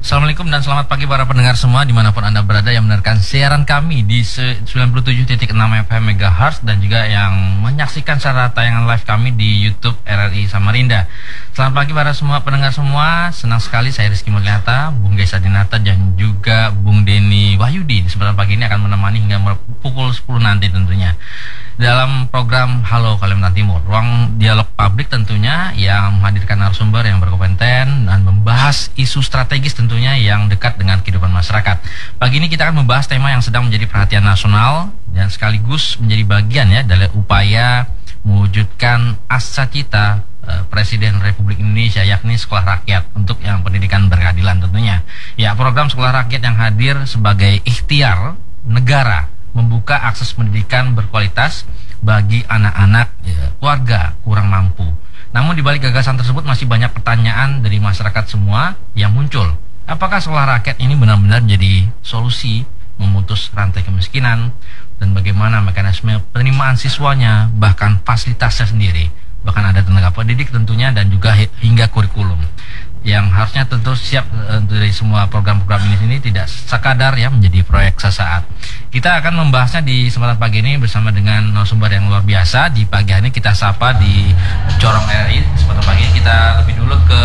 Assalamualaikum dan selamat pagi para pendengar semua dimanapun Anda berada yang mendengarkan siaran kami di 97.6 FM MHz dan juga yang menyaksikan secara tayangan live kami di YouTube RRI Samarinda. Selamat pagi para semua pendengar semua, senang sekali saya Rizky Mulyata, Bung Gaisa Dinata dan juga Bung Denny Wahyudi di kesempatan pagi ini akan menemani hingga pukul 10 nanti tentunya. Dalam program Halo Kalimantan Timur, ruang dialog publik tentunya yang menghadirkan narasumber yang berkompeten dan membahas isu strategis tentunya yang dekat dengan kehidupan masyarakat. Pagi ini kita akan membahas tema yang sedang menjadi perhatian nasional dan sekaligus menjadi bagian ya dari upaya mewujudkan asa cita Presiden Republik Indonesia, yakni sekolah rakyat untuk yang pendidikan berkeadilan tentunya. Ya, program sekolah rakyat yang hadir sebagai ikhtiar negara membuka akses pendidikan berkualitas bagi anak-anak keluarga kurang mampu. Namun di balik gagasan tersebut masih banyak pertanyaan dari masyarakat semua yang muncul. Apakah sekolah rakyat ini benar-benar menjadi solusi memutus rantai kemiskinan, dan bagaimana mekanisme penerimaan siswanya, bahkan fasilitasnya sendiri, bahkan ada tenaga pendidik tentunya, dan juga hingga kurikulum yang harusnya tentu siap dari semua program-program ini tidak sekadar ya menjadi proyek sesaat. Kita akan membahasnya di kesempatan pagi ini bersama dengan narasumber yang luar biasa. Di pagi hari ini kita sapa di Corong RRI. Kesempatan pagi ini kita lebih dulu ke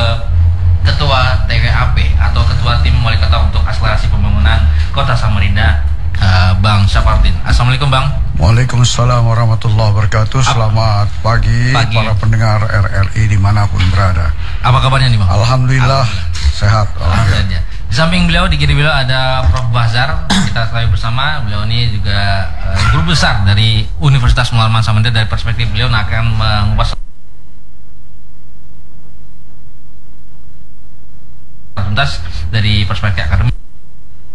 Ketua TWAP atau Ketua Tim Wali Kota untuk Akselerasi Pembangunan Kota Samarinda, Bang Syafardin. Assalamualaikum Bang. Waalaikumsalam warahmatullahi wabarakatuh. Selamat pagi para pendengar RRI dimanapun berada. Apa kabarnya nih Bang? Alhamdulillah sehat. Alhamdulillah. Di samping beliau, di kiri beliau ada Prof. Bahzar. Kita ketahui bersama beliau ini juga guru besar dari Universitas Muhammad Samarinda. Dari perspektif beliau akan mengupas tuntas dari perspektif akademik